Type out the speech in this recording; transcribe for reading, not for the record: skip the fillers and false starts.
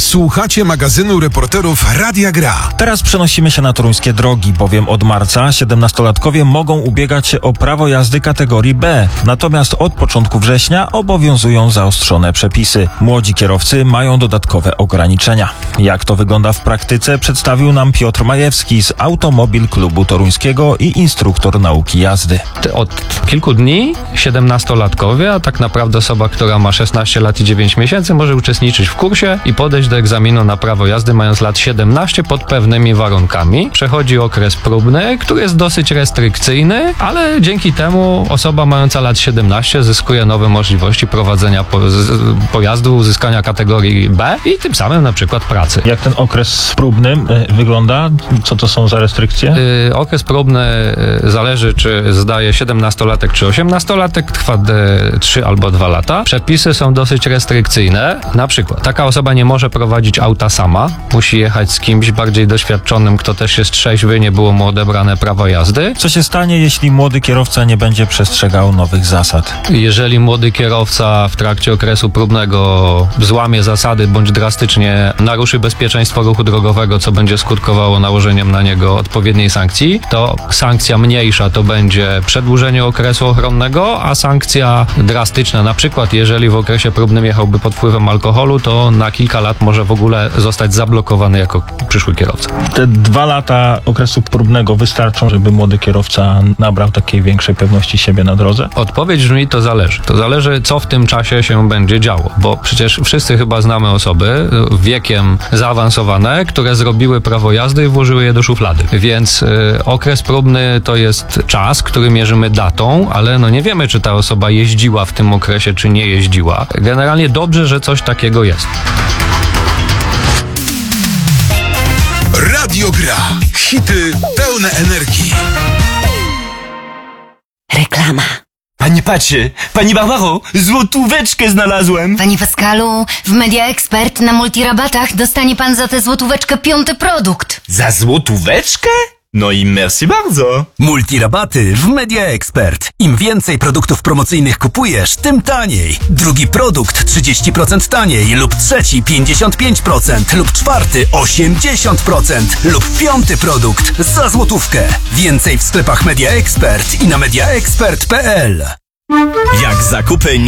Słuchacie magazynu reporterów Radia Gra. Teraz przenosimy się na toruńskie drogi, bowiem od marca 17-latkowie mogą ubiegać się o prawo jazdy kategorii B. Natomiast od początku września obowiązują zaostrzone przepisy. Młodzi kierowcy mają dodatkowe ograniczenia. Jak to wygląda w praktyce, przedstawił nam Piotr Majewski z Automobil Klubu Toruńskiego i instruktor nauki jazdy. Od kilku dni 17-latkowie, a tak naprawdę osoba, która ma 16 lat i 9 miesięcy, może uczestniczyć w kursie i podejść do egzaminu na prawo jazdy mając lat 17 pod pewnymi warunkami. Przechodzi okres próbny, który jest dosyć restrykcyjny, ale dzięki temu osoba mająca lat 17 zyskuje nowe możliwości prowadzenia pojazdu, uzyskania kategorii B i tym samym na przykład pracy. Jak ten okres próbny wygląda? Co to są za restrykcje? Okres próbny zależy, czy zdaje 17-latek czy 18-latek, trwa 3 albo 2 lata. Przepisy są dosyć restrykcyjne. Na przykład taka osoba nie może prowadzić auta sama, musi jechać z kimś bardziej doświadczonym, kto też jest trzeźwy, nie było mu odebrane prawo jazdy. Co się stanie, jeśli młody kierowca nie będzie przestrzegał nowych zasad? Jeżeli młody kierowca w trakcie okresu próbnego złamie zasady bądź drastycznie naruszy bezpieczeństwo ruchu drogowego, co będzie skutkowało nałożeniem na niego odpowiedniej sankcji, to sankcja mniejsza to będzie przedłużenie okresu ochronnego, a sankcja drastyczna, na przykład jeżeli w okresie próbnym jechałby pod wpływem alkoholu, to na kilka lat może w ogóle zostać zablokowany jako przyszły kierowca. Te 2 lata okresu próbnego wystarczą, żeby młody kierowca nabrał takiej większej pewności siebie na drodze? Odpowiedź brzmi, to zależy. To zależy, co w tym czasie się będzie działo, bo przecież wszyscy chyba znamy osoby wiekiem zaawansowane, które zrobiły prawo jazdy i włożyły je do szuflady. Więc okres próbny to jest czas, który mierzymy datą, ale nie wiemy, czy ta osoba jeździła w tym okresie, czy nie jeździła. Generalnie dobrze, że coś takiego jest. Radio Gra. Hity pełne energii. Reklama. Pani patrzy, pani Barbaro, złotóweczkę znalazłem. Panie Pascalu, w Media Expert na multirabatach dostanie pan za tę złotóweczkę 5. produkt. Za złotóweczkę? No i merci bardzo. Multirabaty w Media Expert. Im więcej produktów promocyjnych kupujesz, tym taniej. Drugi produkt 30% taniej lub trzeci 55% lub czwarty 80% lub 5. produkt za złotówkę. Więcej w sklepach Media Expert i na mediaexpert.pl. Jak zakupy